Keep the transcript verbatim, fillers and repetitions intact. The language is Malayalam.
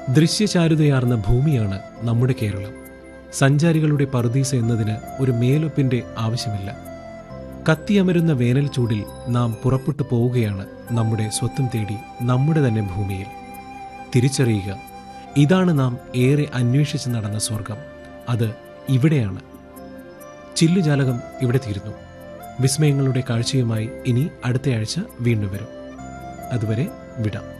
ദൃശ്യചാരുതയാർന്ന ഭൂമിയാണ് നമ്മുടെ കേരളം. സഞ്ചാരികളുടെ പറുദീസ എന്നതിന് ഒരു മേലൊപ്പിൻ്റെ ആവശ്യമില്ല. കത്തിയമരുന്ന വേനൽ ചൂടിൽ നാം പുറപ്പെട്ടു പോവുകയാണ് നമ്മുടെ സ്വത്വം തേടി നമ്മുടെ തന്നെ ഭൂമിയിൽ. തിരിച്ചറിയുക, ഇതാണ് നാം ഏറെ അന്വേഷിച്ച് നടന്ന സ്വർഗം. അത് ഇവിടെയാണ്. ചില്ലുജാലകം ഇവിടെ തീരുന്നു. വിസ്മയങ്ങളുടെ കാഴ്ചയുമായി ഇനി അടുത്തയാഴ്ച വീണ്ടും വരും. അതുവരെ വിടാം.